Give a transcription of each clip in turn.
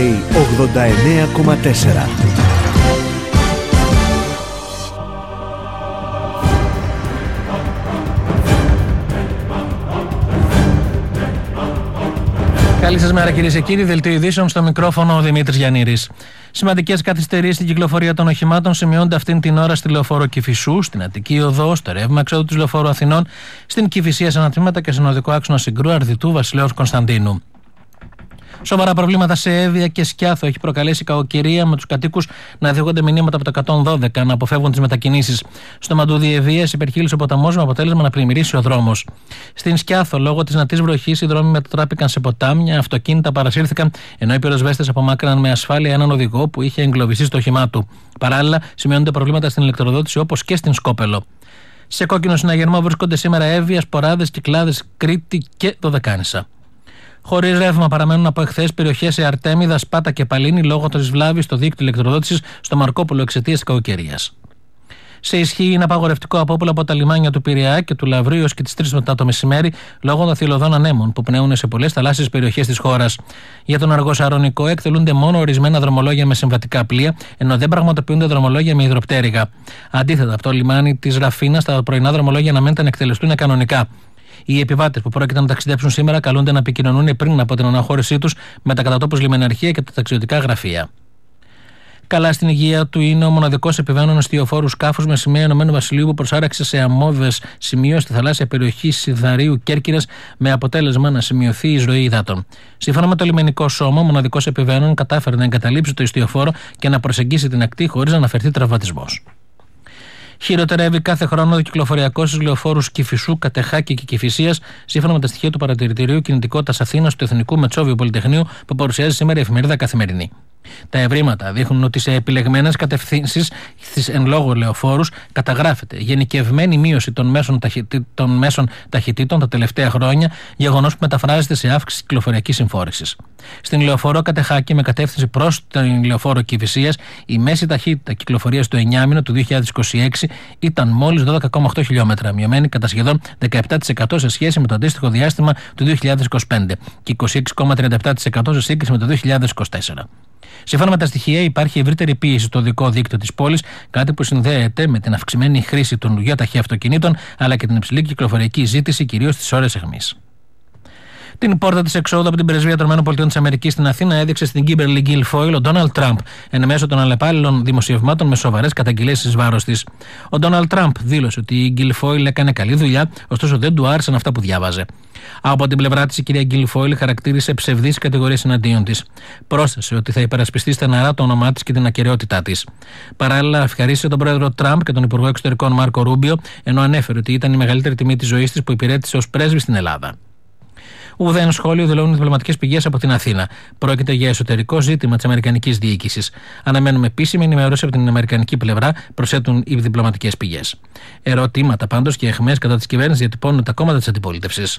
Sky 89,4. Καλή σας μέρα, κυρίες και κύριοι. Δελτίο ειδήσεων, στο μικρόφωνο ο Δημήτρης Γιαννήρης. Σημαντικές καθυστερίες στην κυκλοφορία των οχημάτων σημειώνται αυτήν την ώρα στη λεωφόρο Κηφισού, στην Αττική Οδό, στο ρεύμα εξόδου της λεωφόρου Αθηνών, στην Κηφισία σε ανατμήματα και στον οδικό άξονα Συγκρού, Αρδιτού, Βασιλέως Κωνσταντίνου. Σοβαρά προβλήματα σε Εύβοια και Σκιάθο έχει προκαλέσει κακοκαιρία, με τους κατοίκους να διώκονται μηνύματα από το 112 να αποφεύγουν τις μετακινήσεις. Στο Μαντούδι Ευβοίας υπερχείλησε ο ποταμός με αποτέλεσμα να πλημμυρίσει ο δρόμος. Στην Σκιάθο, λόγω της νατής βροχής, οι δρόμοι μετατράπηκαν σε ποτάμια, αυτοκίνητα παρασύρθηκαν, ενώ οι πυροσβέστες απομάκρυναν με ασφάλεια έναν οδηγό που είχε εγκλωβιστεί στο όχημά του. Παράλληλα, σημειώνονται προβλήματα στην ηλεκτροδότηση όπως και στην Σκόπελο. Σε κόκκινο συναγερμό βρίσκονται σήμερα Εύβοια, Ποράδες, Κυκλάδες, Κρήτη και Δωδεκάνησα. Χωρίς ρεύμα παραμένουν από εχθές περιοχές σε Αρτέμιδα, Σπάτα και Παλίνη λόγω της βλάβης στο δίκτυο ηλεκτροδότησης στο Μαρκόπουλο εξαιτίας της κακοκαιρίας. Σε ισχύ είναι απαγορευτικό απόπουλο από τα λιμάνια του Πειραιά και του Λαυρίου έως και τις 3 μετά το μεσημέρι λόγω των θηλωδών ανέμων που πνέουν σε πολλές θαλάσσιες περιοχές της χώρας. Για τον Αργοσαρονικό εκτελούνται μόνο ορισμένα δρομολόγια με συμβατικά πλοία, ενώ δεν πραγματοποιούνται δρομολόγια με υδροπτέρυγα. Αντίθετα, από το λιμάνι της Ραφίνας τα πρωινά δρομολόγια αναμένεται να εκτελεστούν κανονικά. Οι επιβάτες που πρόκειται να ταξιδέψουν σήμερα καλούνται να επικοινωνούν πριν από την αναχώρησή τους με τα κατατόπους λιμεναρχεία και τα ταξιδιωτικά γραφεία. Καλά στην υγεία του είναι ο μοναδικός επιβαίνων εστιοφόρου σκάφους με σημαία Ηνωμένου Βασιλείου που προσάραξε σε αμμώδες σημείο στη θαλάσσια περιοχή Σιδαρίου Κέρκυρας με αποτέλεσμα να σημειωθεί η εισρωή υδάτων. Σύμφωνα με το λιμενικό σώμα, ο μοναδικός επιβαίνων κατάφερε να εγκαταλείψει το εστιοφόρο και να προσεγγίσει την ακτή χωρίς να αναφερθεί τραυματισμός. Χειροτερεύει κάθε χρόνο ο κυκλοφοριακός στους λεωφόρους Κηφισού, Κατεχάκη και Κηφισίας, σύμφωνα με τα στοιχεία του Παρατηρητηρίου Κινητικότητας Αθήνας του Εθνικού Μετσόβιου Πολυτεχνείου που παρουσιάζει σήμερα η εφημερίδα Καθημερινή. Τα ευρήματα δείχνουν ότι σε επιλεγμένες κατευθύνσεις στις εν λόγω λεωφόρους καταγράφεται γενικευμένη μείωση των μέσων ταχυτήτων τα τελευταία χρόνια, γεγονός που μεταφράζεται σε αύξηση κυκλοφοριακής συμφόρησης. Στην λεωφόρο Κατεχάκη, με κατεύθυνση προς την λεωφόρο Κηφισίας, η μέση ταχύτητα κυκλοφορίας του 9μηνο του 2026 ήταν μόλις 12,8 χιλιόμετρα, μειωμένη κατά σχεδόν 17% σε σχέση με το αντίστοιχο διάστημα του 2025 και 26,37% σε σύγκριση με το 2024. Σύμφωνα με τα στοιχεία, υπάρχει ευρύτερη πίεση στο οδικό δίκτυο της πόλης, κάτι που συνδέεται με την αυξημένη χρήση των λουγιοταχύ αυτοκινήτων αλλά και την υψηλή κυκλοφοριακή ζήτηση, κυρίως στις ώρες αιχμής. Την πόρτα της εξόδου από την πρεσβεία των ΗΠΑ στην Αθήνα έδειξε στην Kimberly Guilfoyle ο Ντόναλντ Τραμπ, εν μέσω των αλλεπάλληλων δημοσιευμάτων με σοβαρές καταγγελίες εις βάρος της. Ο Ντόναλντ Τραμπ δήλωσε ότι η Guilfoyle έκανε καλή δουλειά, ωστόσο δεν του άρεσαν αυτά που διάβαζε. Από την πλευρά της, η κυρία Guilfoyle χαρακτήρισε ψευδείς κατηγορίες εναντίον της. Πρόσθεσε ότι θα υπερασπιστεί στεναρά το όνομά της και την ακεραιότητά της. Παράλληλα, ευχαρίστησε τον πρόεδρο Τραμπ και τον υπουργό εξωτερικών Μάρκο Ρούμπιο, ενώ ανέφερε ότι ήταν η μεγαλύτερη τιμή της ζωής της που υπηρέτησε ως πρέσβη στην Ελλάδα. Ουδέν σχόλιο δηλώνουν οι διπλωματικές πηγές από την Αθήνα. Πρόκειται για εσωτερικό ζήτημα της αμερικανικής διοίκησης. Αναμένουμε επίσημη ενημέρωση από την αμερικανική πλευρά, προσθέτουν οι διπλωματικές πηγές. Ερωτήματα πάντως και αιχμές κατά της κυβέρνησης διατυπώνουν τα κόμματα της αντιπολίτευσης.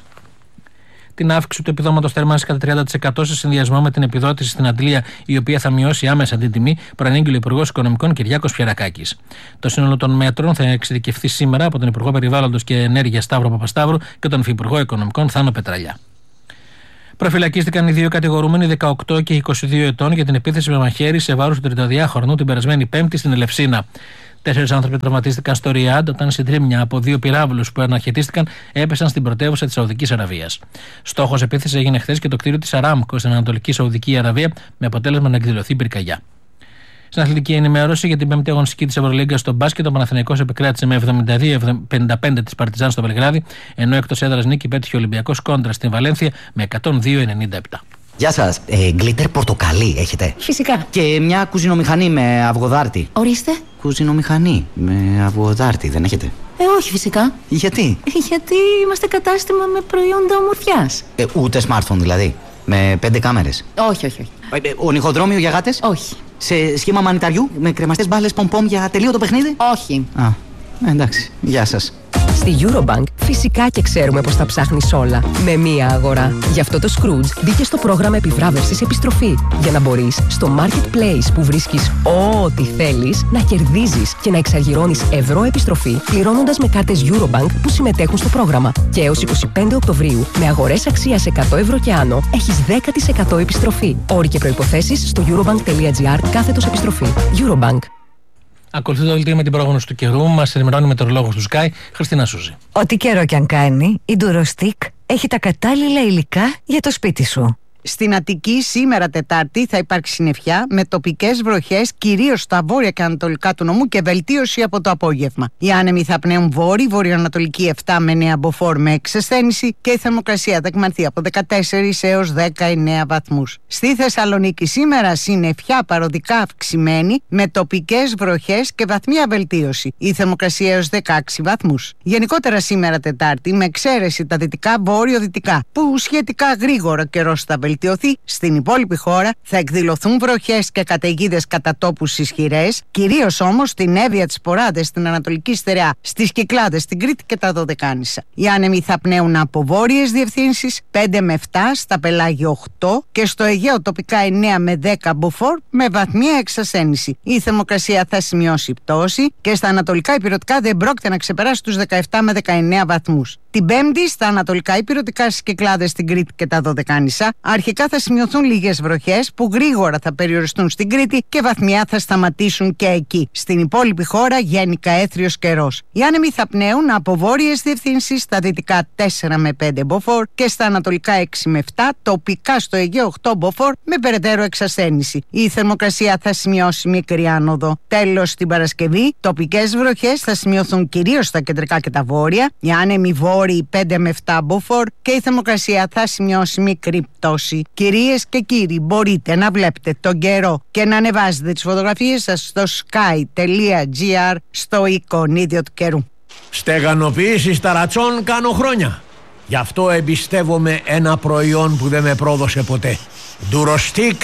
Την αύξηση του επιδόματος θέρμανσης κατά 30% σε συνδυασμό με την επιδότηση στην αντλία, η οποία θα μειώσει άμεσα την τιμή, προανήγγειλε ο Υπουργός Οικονομικών Κυριάκος Πιερακάκης. Το σύνολο των μέτρων θα εξειδικευθεί σήμερα από τον Υπουργό Περιβάλλοντος και Ενέργειας Σταύρο Παπασταύρου και τον Υφυπουργό Οικονομικών Θάνο Πετραλιά. Προφυλακίστηκαν οι δύο κατηγορούμενοι 18 και 22 ετών για την επίθεση με μαχαίρι σε βάρος του 32χρονου την περασμένη Πέμπτη στην Ελευσίνα. 4 άνθρωποι τραυματίστηκαν στο Ριάντ όταν συντρίμμια από 2 πυράβλους που αναχαιτίστηκαν έπεσαν στην πρωτεύουσα της Σαουδικής Αραβίας. Στόχος επίθεσης έγινε χθες και το κτίριο της Αράμκο στην Ανατολική Σαουδική Αραβία, με αποτέλεσμα να εκδηλωθεί πυρκαγιά. Στην αθλητική ενημέρωση για την 5η αγωνιστική της Ευρωλίγκα στο μπάσκετ, ο Παναθηναϊκός επικράτησε με 72-55 της Παρτιζάν στο Βελιγράδι, ενώ εκτός έδρας νίκη πέτυχε ο Ολυμπιακός κόντρα στην Βαλένθια με 102-97. Γεια σας. Γκλίτερ πορτοκαλί έχετε? Φυσικά. Και μια κουζινομηχανή με αυγοδάρτη. Ορίστε. Κουζινομηχανή με αυγοδάρτη δεν έχετε? Όχι φυσικά. Γιατί? Γιατί είμαστε κατάστημα με προϊόντα ομορφιάς. Ούτε smartphone δηλαδή? Με 5 κάμερες? Όχι. Ονυχοδρόμιο για γάτες? Όχι. Σε σχήμα μανιταριού με κρεμαστές μπάλες πομπομ για τελείωτο παιχνίδι? Όχι. Εντάξει, γεια σας. Στη Eurobank φυσικά και ξέρουμε πως τα ψάχνεις όλα με μία αγορά. Γι' αυτό το Scrooge μπήκε στο πρόγραμμα επιβράβευσης επιστροφή. Για να μπορείς στο Marketplace που βρίσκεις ό,τι θέλεις να κερδίζεις και να εξαργυρώνεις ευρώ επιστροφή πληρώνοντας με κάρτες Eurobank που συμμετέχουν στο πρόγραμμα. Και έως 25 Οκτωβρίου με αγορές αξίας 100 ευρώ και άνω έχεις 10% επιστροφή. Όροι και προϋποθέσεις στο eurobank.gr/επιστροφή. Eurobank. Ακολουθεί το δελτίο με την πρόγνωση του καιρού. Μας ενημερώνει η μετεωρολόγος του Sky, Χριστίνα Σούζη. Ό,τι καιρό κι αν κάνει, η Durostick έχει τα κατάλληλα υλικά για το σπίτι σου. Στην Αττική σήμερα Τετάρτη θα υπάρξει συννεφιά με τοπικές βροχές κυρίως στα βόρεια και ανατολικά του νομού και βελτίωση από το απόγευμα. Οι άνεμοι θα πνέουν βόρειο-ανατολική 7 με 9 μποφόρ με εξασθένηση και η θερμοκρασία θα εκμανθεί από 14 έως 19 βαθμούς. Στη Θεσσαλονίκη σήμερα συννεφιά παροδικά αυξημένη με τοπικές βροχές και βαθμία βελτίωση. Η θερμοκρασία έως 16 βαθμούς. Γενικότερα σήμερα Τετάρτη με εξαίρεση τα δυτικά βόρειο-δυτικά που σχετικά γρήγορα καιρός θα βελτιωθεί. Στην υπόλοιπη χώρα θα εκδηλωθούν βροχές και καταιγίδες κατά τόπους ισχυρές, κυρίως όμως στην Εύβοια, τις Ποράδες, στην Ανατολική Στερεά, στις Κυκλάδες, στην Κρήτη και τα Δωδεκάνησα. Οι άνεμοι θα πνέουν από βόρειες διευθύνσεις 5 με 7, στα πελάγια 8 και στο Αιγαίο τοπικά 9 με 10 μποφόρ με βαθμία εξασθένηση. Η θερμοκρασία θα σημειώσει πτώση και στα ανατολικά υπηρετικά δεν πρόκειται να ξεπεράσει τους 17 με 19 βαθμούς. Την Πέμπτη στα ανατολικά υπηρετικά, στις Κυκλάδες, στην Κρήτη και τα Δωδεκάνησα αρχικά θα σημειωθούν λίγες βροχές που γρήγορα θα περιοριστούν στην Κρήτη και βαθμιά θα σταματήσουν και εκεί. Στην υπόλοιπη χώρα γενικά έθριος καιρός. Οι άνεμοι θα πνέουν από βόρειες διευθύνσεις στα δυτικά 4 με 5 μποφόρ και στα ανατολικά 6 με 7, τοπικά στο Αιγαίο 8 μποφόρ με περαιτέρω εξασθένηση. Η θερμοκρασία θα σημειώσει μικρή άνοδο. Τέλος, την Παρασκευή, τοπικές βροχές θα σημειωθούν κυρίως στα κεντρικά και τα βόρεια. Οι άνεμοι βόρειοι 5 με 7 μποφόρ και η θερμοκρασία θα σημειώσει μικρή πτώση. Κυρίες και κύριοι, μπορείτε να βλέπετε τον καιρό και να ανεβάζετε τις φωτογραφίες σας στο sky.gr στο εικονίδιο του καιρού. Στεγανοποίηση ταρατσών κάνω χρόνια. Γι' αυτό εμπιστεύομαι ένα προϊόν που δεν με πρόδωσε ποτέ. Durostick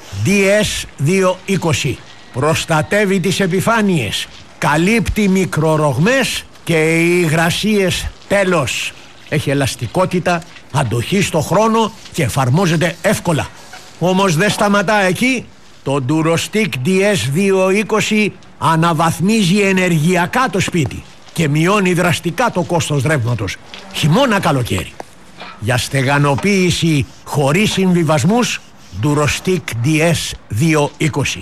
DS220. Προστατεύει τις επιφάνειες, καλύπτει μικρορογμές και υγρασίες τέλος. Έχει ελαστικότητα, αντοχή στο χρόνο και εφαρμόζεται εύκολα. Όμως δεν σταματά εκεί. Το Durostick DS220 αναβαθμίζει ενεργειακά το σπίτι και μειώνει δραστικά το κόστος ρεύματος, χειμώνα καλοκαίρι. Για στεγανοποίηση χωρίς συμβιβασμούς, Durostick DS220.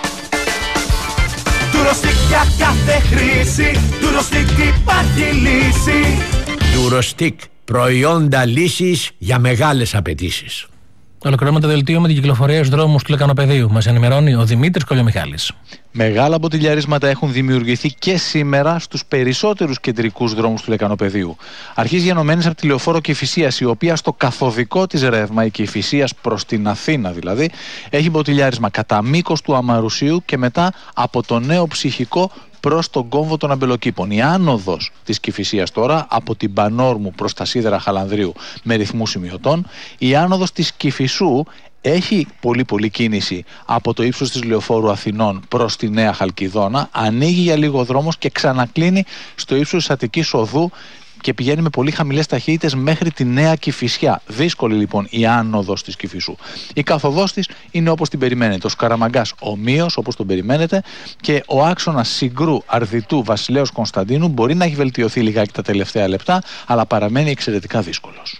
Durostick για κάθε χρήση, Durostick υπάρχει λύση. Durostick, προϊόντα λύσης για μεγάλες απαιτήσεις. Ολοκληρώνουμε το δελτίο με την κυκλοφορία στους δρόμους του Λεκανοπεδίου. Μας ενημερώνει ο Δημήτρης Κολιομιχάλης. Μεγάλα μποτιλιαρίσματα έχουν δημιουργηθεί και σήμερα στους περισσότερους κεντρικούς δρόμους του Λεκανοπεδίου. Αρχής γενομένης από τη Λεωφόρο Κηφισίας, η οποία στο καθοδικό της ρεύμα, η Κηφισίας προς την Αθήνα δηλαδή, έχει μποτιλιάρισμα κατά μήκος του Αμαρουσίου και μετά από το Νέο Ψυχικό προς τον κόμβο των Αμπελοκήπων. Η άνοδος της Κηφισίας τώρα από την Πανόρμου προς τα Σίδερα Χαλανδρίου με ρυθμούς σημειωτών. Η άνοδος της Κηφισού έχει πολύ κίνηση από το ύψος της Λεωφόρου Αθηνών προς τη Νέα Χαλκιδόνα. Ανοίγει για λίγο δρόμος και ξανακλίνει στο ύψος της Αττικής Οδού και πηγαίνει με πολύ χαμηλές ταχύτητες μέχρι τη Νέα Κηφισιά. Δύσκολη λοιπόν η άνοδος της Κηφισού. Η καθοδός της είναι όπως την περιμένετε. Ο Σκαραμαγκάς ομοίως όπως τον περιμένετε και ο άξονας Συγκρού, Αρδιτού, Βασιλέως Κωνσταντίνου μπορεί να έχει βελτιωθεί λιγάκι τα τελευταία λεπτά, αλλά παραμένει εξαιρετικά δύσκολος.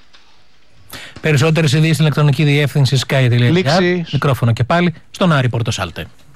Περισσότερες ειδήσεις στην ηλεκτρονική διεύθυνση sky.gr. Μικρόφωνο και πάλι στον Άρη Πορτοσάλτε.